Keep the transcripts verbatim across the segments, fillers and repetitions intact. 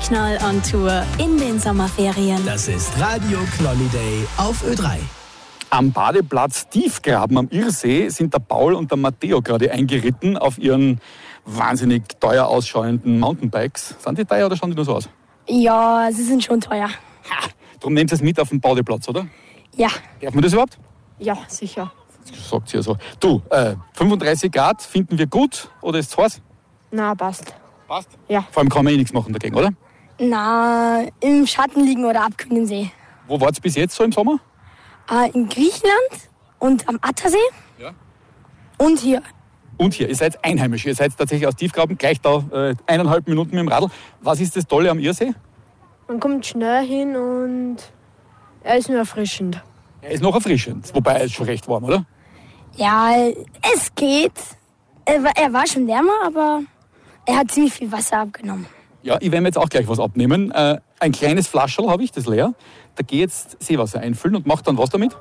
Knall on Tour in den Sommerferien. Das ist Radio Knolliday auf Ö drei. Am Badeplatz Tiefgraben am Irrsee sind der Paul und der Matteo gerade eingeritten auf ihren wahnsinnig teuer ausschauenden Mountainbikes. Sind die teuer oder schauen die nur so aus? Ja, sie sind schon teuer. Ha, darum nehmt ihr es mit auf den Badeplatz, oder? Ja. Darf man das überhaupt? Ja, sicher. Sagt sie ja so. Du, äh, fünfunddreißig Grad finden wir gut oder ist es heiß? Na, passt. Passt? Ja. Vor allem kann man eh nichts machen dagegen, oder? Na, im Schatten liegen oder abkühlen See. Wo wart ihr bis jetzt so im Sommer? Äh, in Griechenland und am Attersee. Ja. Und hier. Und hier, ihr seid Einheimische, ihr seid tatsächlich aus Tiefgraben, gleich da äh, eineinhalb Minuten mit dem Radl. Was ist das Tolle am Irrsee? Man kommt schnell hin und er ist nur erfrischend. Er ist noch erfrischend, wobei er ist schon recht warm, oder? Ja, es geht. Er war, er war schon wärmer, aber er hat ziemlich viel Wasser abgenommen. Ja, ich werde mir jetzt auch gleich was abnehmen. Äh, ein kleines Flascherl habe ich, das leer. Da gehe ich jetzt Seewasser einfüllen und mache dann was damit?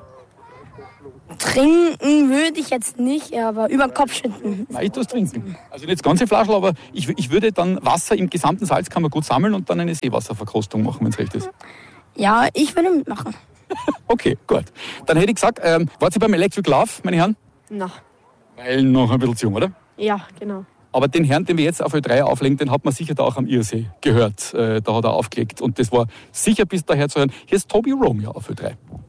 Trinken würde ich jetzt nicht, aber über den Kopf schütten. Nein, ich tue es trinken. Also nicht das ganze Flascherl, aber ich, ich würde dann Wasser im gesamten Salzkammer gut sammeln und dann eine Seewasserverkostung machen, wenn es recht ist. Ja, ich würde mitmachen. Okay, gut. Dann hätte ich gesagt, ähm, wart ihr beim Electric Love, meine Herren? Na. Weil noch ein bisschen zu jung, oder? Ja, genau. Aber den Herrn, den wir jetzt auf Ö drei auflegen, den hat man sicher da auch am Irrsee gehört. Äh, da hat er aufgelegt und das war sicher bis daher zu hören. Hier ist Toby Romeo auf Ö drei.